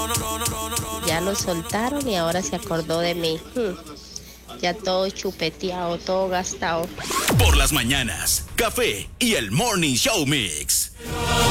Ya lo soltaron y ahora se acordó de mí. Ya todo chupeteado, todo gastado. Por las mañanas, café y el Morning Show Mix.